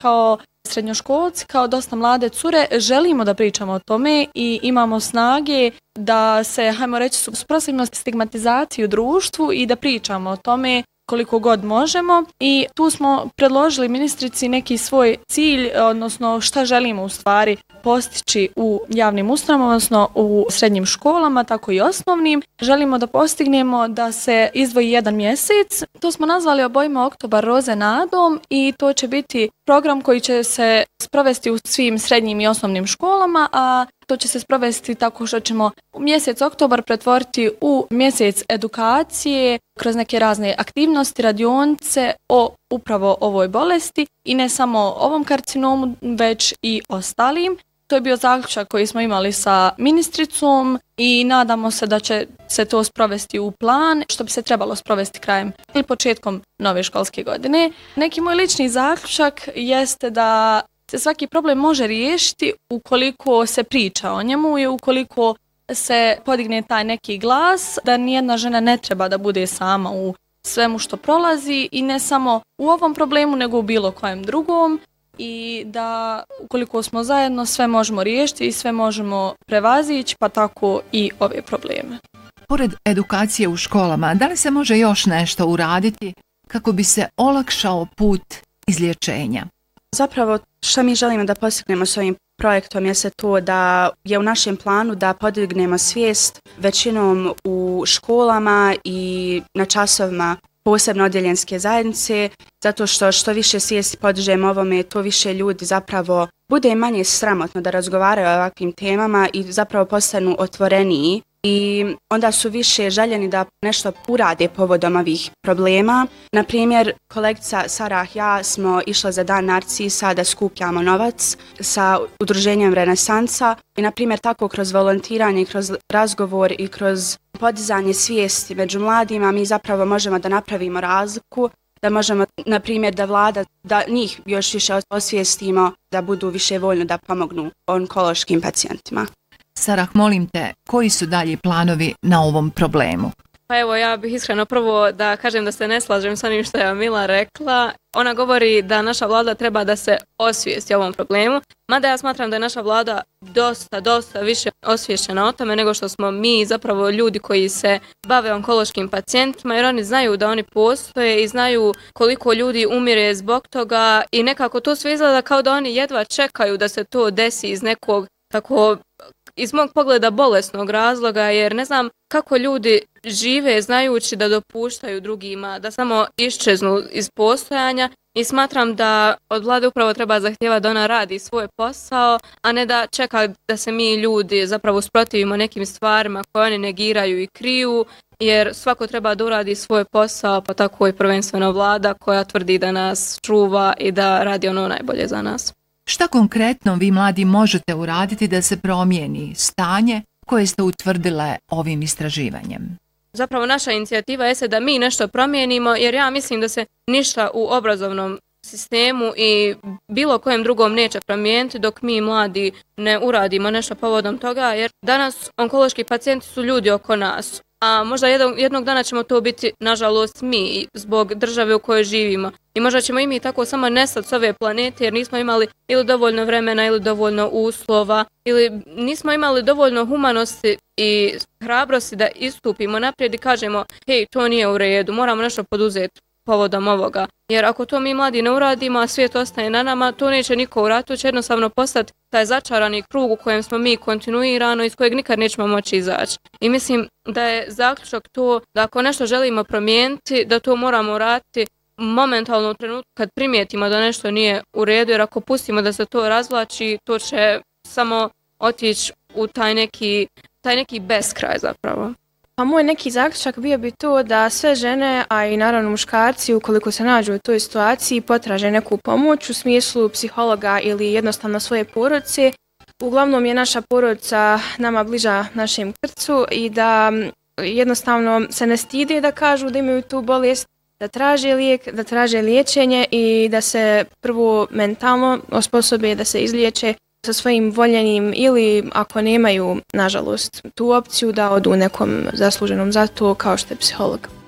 kao srednjoškolci, kao dosta mlade cure, želimo da pričamo o tome i imamo snage da se, hajmo reći, suprotstavimo stigmatizaciju u društvu i da pričamo o tome koliko god možemo. I tu smo predložili ministrici neki svoj cilj, odnosno šta želimo u stvari postići u javnim ustanovama, odnosno u srednjim školama, tako i osnovnim. Želimo da postignemo da se izdvoji jedan mjesec. To smo nazvali Obojmo oktobar roze nadom i to će biti program koji će se sprovesti u svim srednjim i osnovnim školama, a to će se sprovesti tako što ćemo mjesec oktobar pretvoriti u mjesec edukacije kroz neke razne aktivnosti, radionice o upravo ovoj bolesti i ne samo ovom karcinomu, već i ostalim. To je bio zaključak koji smo imali sa ministricom i nadamo se da će se to sprovesti u plan, što bi se trebalo sprovesti krajem ili početkom nove školske godine. Neki moj lični zaključak jeste da se svaki problem može riješiti ukoliko se priča o njemu i ukoliko se podigne taj neki glas, da nijedna žena ne treba da bude sama u svemu što prolazi i ne samo u ovom problemu, nego u bilo kojem drugom. I da ukoliko smo zajedno sve možemo riješiti i sve možemo prevazići, pa tako i ove probleme. Pored edukacije u školama, da li se može još nešto uraditi kako bi se olakšao put izlječenja? Zapravo što mi želimo da postignemo s ovim projektom je se to da je u našem planu da podignemo svijest većinom u školama i na časovima posebno odjeljenske zajednice, zato što više svijesti podižemo ovome, to više ljudi zapravo bude manje sramotno da razgovaraju o ovakvim temama i zapravo postanu otvoreniji i onda su više željeni da nešto urade povodom ovih problema. Na primjer, kolegica Sarah i ja smo išle za Dan narcisa da skupljamo novac sa udruženjem Renesansa i na primjer tako kroz volontiranje, kroz razgovor i kroz podizanje svijesti među mladima mi zapravo možemo da napravimo razliku, da možemo, na primjer, da vlada, da njih još više osvijestimo da budu više voljni da pomognu onkološkim pacijentima. Sarah, molim te, koji su dalje planovi na ovom problemu? Pa evo, ja bih iskreno prvo da kažem da se ne slažem s onim što je Mila rekla. Ona govori da naša vlada treba da se osvijesti o ovom problemu, mada ja smatram da je naša vlada dosta više osviješćena o tome nego što smo mi zapravo ljudi koji se bave onkološkim pacijentima, jer oni znaju da oni postoje i znaju koliko ljudi umire zbog toga i nekako to sve izgleda kao da oni jedva čekaju da se to desi iz nekog tako iz mog pogleda bolesnog razloga, jer ne znam kako ljudi žive znajući da dopuštaju drugima da samo iščeznu iz postojanja i smatram da od vlade upravo treba zahtijevati da ona radi svoj posao, a ne da čeka da se mi ljudi zapravo usprotivimo nekim stvarima koje oni negiraju i kriju, jer svako treba da uradi svoj posao, pa tako i prvenstveno vlada koja tvrdi da nas čuva i da radi ono najbolje za nas. Šta konkretno vi mladi možete uraditi da se promijeni stanje koje ste utvrdile ovim istraživanjem? Zapravo naša inicijativa je da mi nešto promijenimo, jer ja mislim da se ništa u obrazovnom sistemu i bilo kojem drugom neće promijeniti dok mi mladi ne uradimo nešto povodom toga, jer danas onkološki pacijenti su ljudi oko nas. A možda jednog dana ćemo to biti, nažalost, mi zbog države u kojoj živimo. I možda ćemo i mi tako samo nestati s ove planete jer nismo imali ili dovoljno vremena ili dovoljno uslova ili nismo imali dovoljno humanosti i hrabrosti da istupimo naprijed i kažemo hej, to nije u redu, moramo nešto poduzeti povodom ovoga. Jer ako to mi mladi ne uradimo, a svijet ostaje na nama, to neće niko uraditi, to će jednostavno postati taj začarani krug u kojem smo mi kontinuirano iz kojeg nikad nećemo moći izaći. I mislim da je zaključak to da ako nešto želimo promijeniti, da to moramo uraditi momentalno u trenutku kad primijetimo da nešto nije u redu, jer ako pustimo da se to razvlači, to će samo otići u taj neki beskraj zapravo. Pa moj neki zaključak bio bi to da sve žene, a i naravno muškarci, ukoliko se nađu u toj situaciji, potraže neku pomoć u smislu psihologa ili jednostavno svoje porodice. Uglavnom je naša porodica nama bliža našem srcu i da jednostavno se ne stide da kažu da imaju tu bolest, da traže lijek, da traže liječenje i da se prvo mentalno osposobe da se izliječe sa svojim voljenim ili ako nemaju, nažalost, tu opciju da odu nekom zasluženom za to kao što je psiholog.